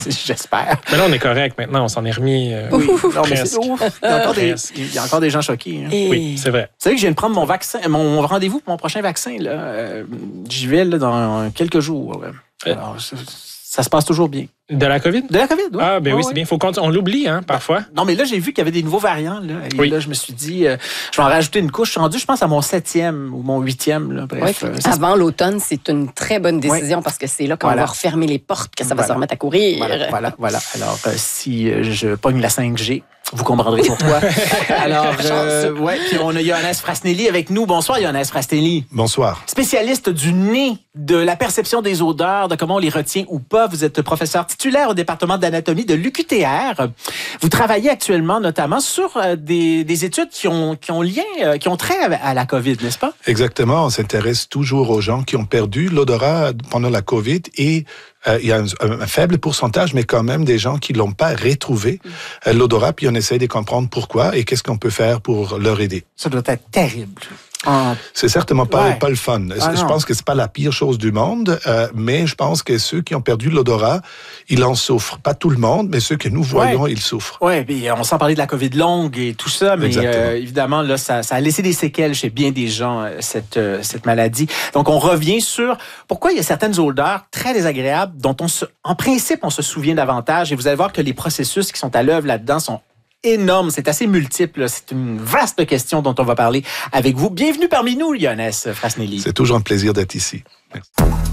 J'espère. Mais là, on est correct maintenant. On s'en est remis. Oui. Non, mais presque. il y a encore des gens choqués. Hein. Oui, c'est vrai. Vous savez que je viens de prendre mon rendez-vous pour mon prochain vaccin. J'y vais dans quelques jours. Alors, ça se passe toujours bien. De la COVID? De la COVID, oui. Ah, ben oui, c'est bien. On l'oublie, parfois. Non, mais là, j'ai vu qu'il y avait des nouveaux variants. Et là, je me suis dit, je vais en rajouter une couche. Je suis rendu, je pense, à mon 7e ou mon 8e. Bref. Avant l'automne, c'est une très bonne décision parce que c'est là qu'on va refermer les portes, que ça va se remettre à courir. Voilà. Alors, si je pogne la 5G, vous comprendrez pourquoi. Alors, puis on a Johannes Frasnelli avec nous. Bonsoir, Johannes Frasnelli. Bonsoir. Spécialiste du nez, de la perception des odeurs, de comment on les retient ou pas. Vous êtes professeur titulaire au département d'anatomie de l'UQTR. Vous travaillez actuellement notamment sur des études qui ont trait à la COVID, n'est-ce pas? Exactement. On s'intéresse toujours aux gens qui ont perdu l'odorat pendant la COVID et il y a un faible pourcentage, mais quand même des gens qui l'ont pas retrouvé, l'odorat, puis on essaie de comprendre pourquoi et qu'est-ce qu'on peut faire pour leur aider. Ça doit être terrible. C'est certainement pas le fun. Je pense que c'est pas la pire chose du monde, mais je pense que ceux qui ont perdu l'odorat, ils en souffrent. Pas tout le monde, mais ceux que nous voyons, ils souffrent. Oui, puis on s'en parlait de la COVID longue et tout ça, mais évidemment, là, ça a laissé des séquelles chez bien des gens, cette maladie. Donc, on revient sur pourquoi il y a certaines odeurs très désagréables dont en principe, on se souvient davantage. Et vous allez voir que les processus qui sont à l'œuvre là-dedans sont énorme, c'est assez multiple. C'est une vaste question dont on va parler avec vous. Bienvenue parmi nous, Johannes Frasnelli. C'est toujours un plaisir d'être ici. Merci.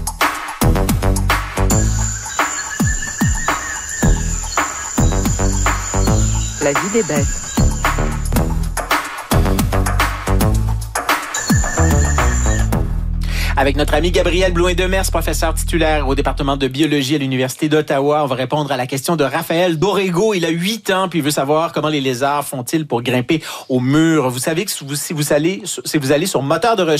La vie des bêtes. Avec notre ami Gabriel Blouin-Demers, professeur titulaire au département de biologie à l'Université d'Ottawa. On va répondre à la question de Raphaël Dorego. Il a 8 ans, puis il veut savoir comment les lézards font-ils pour grimper au mur. Vous savez que si vous allez sur moteur de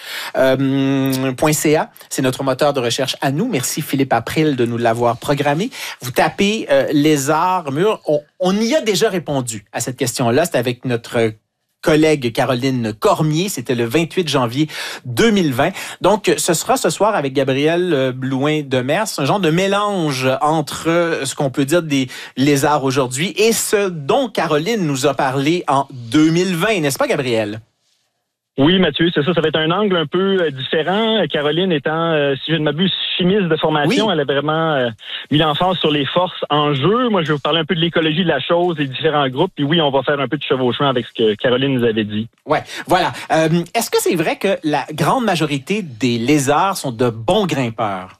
recherche.ca, c'est notre moteur de recherche à nous. Merci Philippe April de nous l'avoir programmé. Vous tapez lézard, mur. On y a déjà répondu à cette question-là. C'est avec notre collègue Caroline Cormier. C'était le 28 janvier 2020. Donc, ce sera ce soir avec Gabriel Blouin-Demers, un genre de mélange entre ce qu'on peut dire des lézards aujourd'hui et ce dont Caroline nous a parlé en 2020. N'est-ce pas, Gabriel? Oui, Mathieu, c'est ça. Ça va être un angle un peu différent. Caroline étant, si je ne m'abuse, chimiste de formation, elle a vraiment mis l'emphase sur les forces en jeu. Moi, je vais vous parler un peu de l'écologie de la chose, des différents groupes. Puis oui, on va faire un peu de chevauchement avec ce que Caroline nous avait dit. Ouais, voilà. Est-ce que c'est vrai que la grande majorité des lézards sont de bons grimpeurs?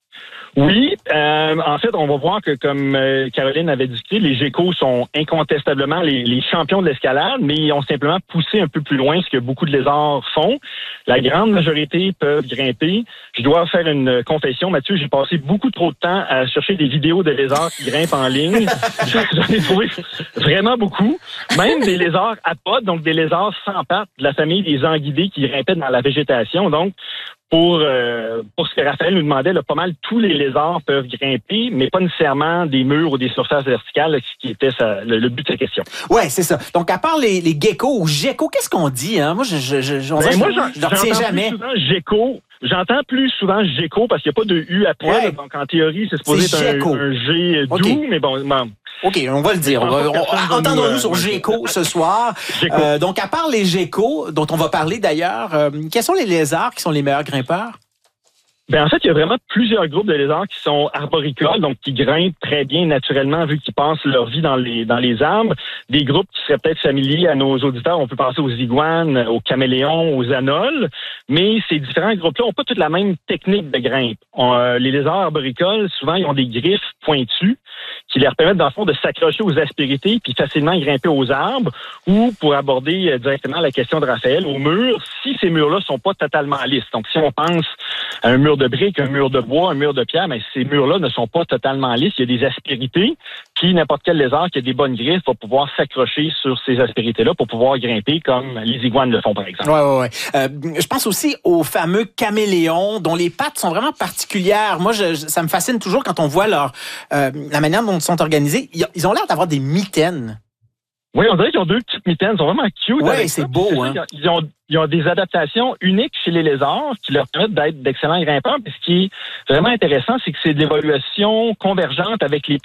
Oui, en fait, on va voir que, comme Caroline avait discuté, les geckos sont incontestablement les champions de l'escalade, mais ils ont simplement poussé un peu plus loin ce que beaucoup de lézards font. La grande majorité peuvent grimper. Je dois faire une confession, Mathieu, j'ai passé beaucoup trop de temps à chercher des vidéos de lézards qui grimpent en ligne. J'en ai trouvé vraiment beaucoup. Même des lézards à pattes, donc des lézards sans pattes, de la famille des anguidés qui grimpaient dans la végétation. Donc, pour ce que Raphaël nous demandait, là, pas mal tous les lézards peuvent grimper, mais pas nécessairement des murs ou des surfaces verticales, ce qui était le but de la question. Ouais, c'est ça. Donc, à part les geckos ou geckos, qu'est-ce qu'on dit, hein? Moi, je retiens jamais. J'entends plus souvent gecko parce qu'il n'y a pas de U après. Ouais. Là, donc, en théorie, c'est supposé être un G doux, mais bon. OK, on va le dire. Entendons-nous sur gecko ce soir. Donc, à part les geckos, dont on va parler d'ailleurs, quels sont les lézards qui sont les meilleurs grimpeurs? Ben en fait, il y a vraiment plusieurs groupes de lézards qui sont arboricoles, donc qui grimpent très bien naturellement vu qu'ils passent leur vie dans les arbres. Des groupes qui seraient peut-être familiers à nos auditeurs, on peut penser aux iguanes, aux caméléons, aux anoles, mais ces différents groupes-là n'ont pas toute la même technique de grimpe. Les lézards arboricoles, souvent, ils ont des griffes pointues qui leur permettent, dans le fond, de s'accrocher aux aspérités puis facilement grimper aux arbres, ou pour aborder directement la question de Raphaël, aux murs, si ces murs-là sont pas totalement lisses. Donc, si on pense à un mur de briques, un mur de bois, un mur de pierre, mais ces murs-là ne sont pas totalement lisses. Il y a des aspérités, puis n'importe quel lézard qui a des bonnes griffes va pouvoir s'accrocher sur ces aspérités-là pour pouvoir grimper comme les iguanes le font, par exemple. Ouais. Je pense aussi aux fameux caméléons dont les pattes sont vraiment particulières. Moi, ça me fascine toujours quand on voit la manière dont ils sont organisés. Ils ont l'air d'avoir des mitaines. Oui, on dirait qu'ils ont deux petites mitaines. Ils sont vraiment cute. Oui, c'est beau. Hein? Ils ont des adaptations uniques chez les lézards qui leur permettent d'être d'excellents grimpeurs. Puis ce qui est vraiment intéressant, c'est que c'est de l'évolution convergente avec les